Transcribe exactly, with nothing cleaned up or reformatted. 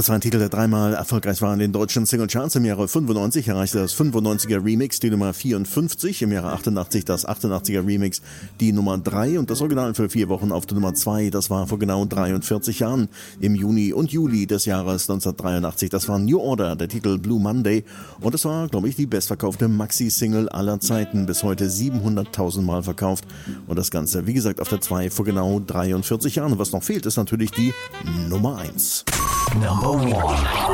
Das war ein Titel, der dreimal erfolgreich war in den deutschen Singlecharts. Im Jahre fünfundneunzig erreichte das fünfundneunziger Remix die Nummer vierundfünfzig, im Jahre achtundachtzig das achtundachtziger Remix die Nummer drei und das Original für vier Wochen auf der Nummer zwei. Das war vor genau dreiundvierzig Jahren im Juni und Juli des Jahres neunzehnhundertdreiundachtzig. Das war New Order, der Titel Blue Monday, und das war, glaube ich, die bestverkaufte Maxi-Single aller Zeiten, bis heute siebenhunderttausend Mal verkauft, und das Ganze, wie gesagt, auf der zwei vor genau dreiundvierzig Jahren. Und was noch fehlt, ist natürlich die Nummer eins. Number one.